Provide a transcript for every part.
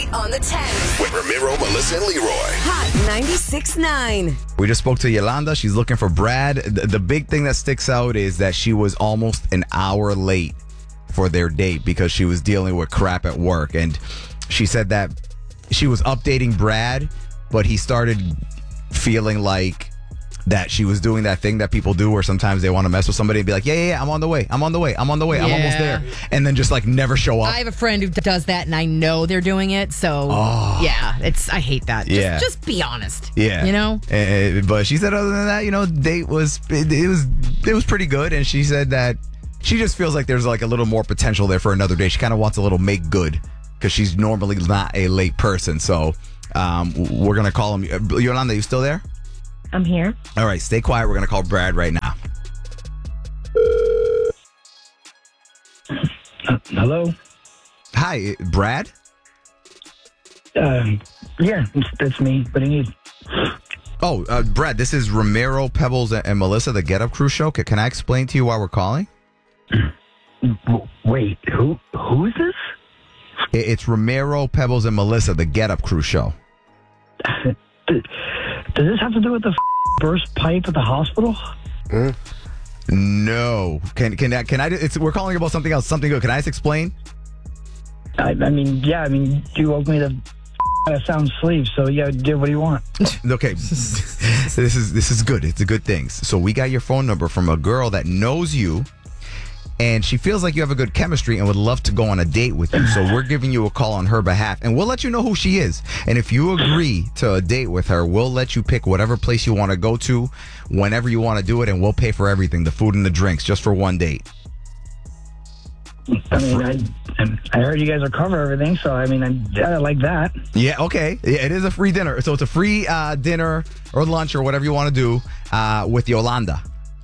on the 10. With Ramiro, Melissa, and Leroy. Hot 96.9. We just spoke to Yolanda. She's looking for Brad. The big thing that sticks out is that she was almost an hour late for their date because she was dealing with crap at work. And she said that she was updating Brad, but he started feeling like that she was doing that thing that people do where sometimes they want to mess with somebody and be like, yeah, I'm on the way, I'm almost there. And then just like never show up. I have a friend who does that and I know they're doing it. So yeah, I hate that. Just be honest. Yeah. You know? But she said other than that, date was pretty good. And she said that she just feels like there's like a little more potential there for another day. She kind of wants a little make good because she's normally not a late person. So we're going to call him. Yolanda, you still there? I'm here. All right, stay quiet. We're going to call Brad right now. Hello? Hi, Brad? Yeah, that's me. What do you need? Oh, Brad, this is Ramiro, Pebbles, and Melissa, the Get Up Crew show. Can I explain to you why we're calling? Wait, who is this? It's Ramiro, Pebbles, and Melissa, the Get Up Crew show. Does this have to do with the burst pipe at the hospital? No. Can I? We're calling about something else. Something good. Can I just explain? I mean, you woke me to a sound sleep, so yeah, what do you want? Okay, this is good. It's a good thing. So we got your phone number from a girl that knows you, and she feels like you have a good chemistry and would love to go on a date with you. So we're giving you a call on her behalf, and we'll let you know who she is. And if you agree to a date with her, we'll let you pick whatever place you want to go to, whenever you want to do it, and we'll pay for everything, the food and the drinks, just for one date. I mean, I heard you guys are cover everything, so I mean, I like that. Yeah, okay. Yeah, it is a free dinner. So it's a free dinner or lunch or whatever you want to do with Yolanda.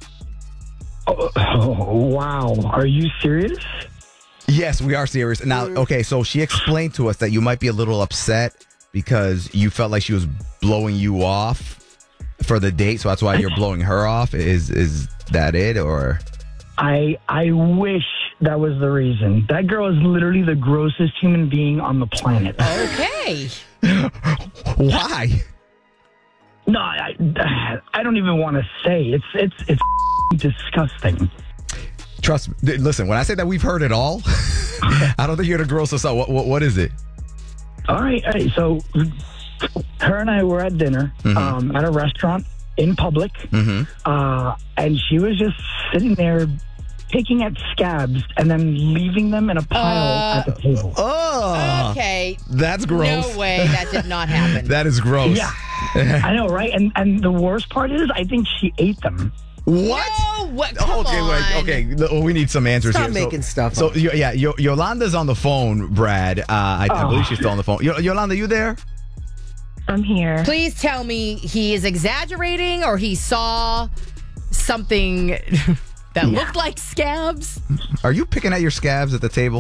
Oh, wow. Are you serious? Yes, we are serious. Now, okay, so she explained to us that you might be a little upset because you felt like she was blowing you off for the date, so that's why you're blowing her off. Is that it, or? I wish that was the reason. That girl is literally the grossest human being on the planet. Okay. Why? No, I don't even want to say. It's disgusting. Trust me. Listen, when I say that we've heard it all, I don't think you're the grossest. What is it? All right. So her and I were at dinner at a restaurant in public, and she was just sitting there picking at scabs and then leaving them in a pile at the table. Oh, okay. That's gross. No way, that did not happen. That is gross. Yeah, I know, right? And the worst part is, I think she ate them. What? No, what? Come on. Okay. We need some answers Stop here. making stuff So, up. Yolanda's on the phone, Brad. I believe she's still on the phone. Yolanda, you there? I'm here. Please tell me he is exaggerating or he saw something that looked like scabs. Are you picking at your scabs at the table?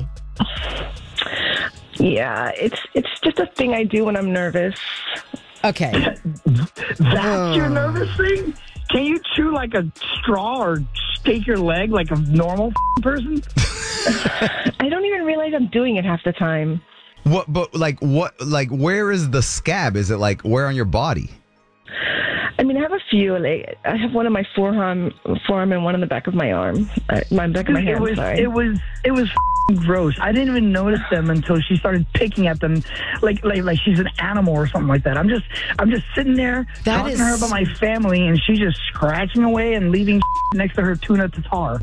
Yeah, it's just a thing I do when I'm nervous. Okay. That's your nervous thing? Can you chew like a straw or stake your leg like a normal person? I don't even realize I'm doing it half the time. What? But where is the scab? Is it like where on your body? I mean, I have a few. Like, I have one on my forearm and one on the back of my arm. My back of my hand, sorry. It was gross. I didn't even notice them until she started picking at them like she's an animal or something like that. I'm just sitting there talking to her about my family, and she's just scratching away and leaving next to her tuna tartare.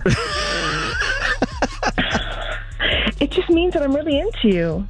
It just means that I'm really into you.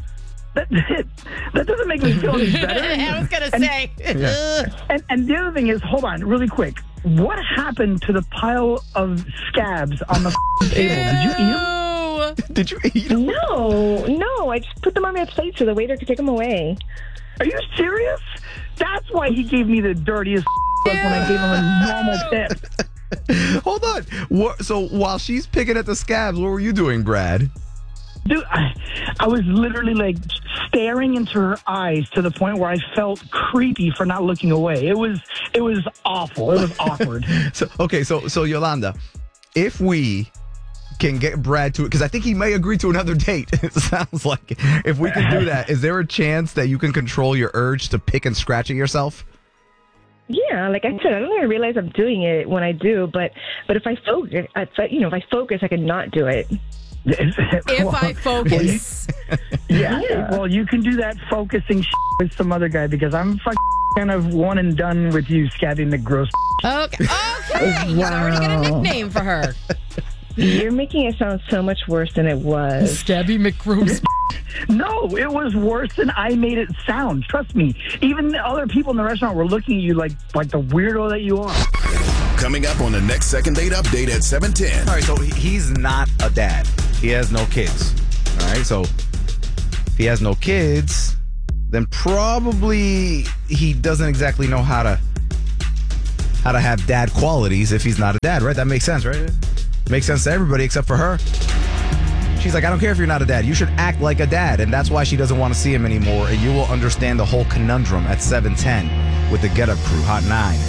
That doesn't make me feel any better. I was going to say. And the other thing is, hold on, really quick. What happened to the pile of scabs on the table? Did you eat them? Did you eat them? No. I just put them on my plate so the waiter could take them away. Are you serious? That's why he gave me the dirtiest look when I gave him a normal tip. Hold on. So while she's picking at the scabs, what were you doing, Brad? Dude, I was literally like staring into her eyes to the point where I felt creepy for not looking away. It was awful. It was awkward. So Yolanda, if we can get Brad to it, because I think he may agree to another date. It sounds like if we can do that, is there a chance that you can control your urge to pick and scratch at yourself? Yeah, like I said, I don't even realize I'm doing it when I do, but if I focus, if I focus, I can not do it. If I focus. Yeah. Well, you can do that focusing with some other guy, because I'm kind of one and done with you, Scabby McGross. Okay. He's already got a nickname for her. You're making it sound so much worse than it was. Scabby McGross. No, it was worse than I made it sound. Trust me. Even the other people in the restaurant were looking at you like the weirdo that you are. Coming up on the next Second Date Update at 7:10. All right, so he's not a dad. He has no kids. All right, so if he has no kids, then probably he doesn't exactly know how to have dad qualities if he's not a dad, right? That makes sense, right? Makes sense to everybody except for her. She's like, I don't care if you're not a dad. You should act like a dad. And that's why she doesn't want to see him anymore. And you will understand the whole conundrum at 7:10 with the Get Up Crew, Hot 9.